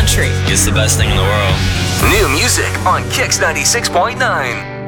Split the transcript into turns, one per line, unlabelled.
country.
It's the best thing in the world.
New music on Kix 96.9.